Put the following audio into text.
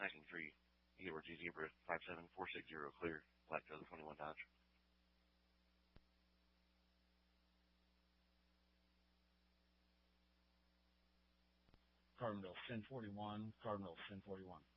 19-3, Edward G. Zebra, 57460, clear, Black 2021 Dodge. Carbondale, Sin 41, Carbondale, Sin 41.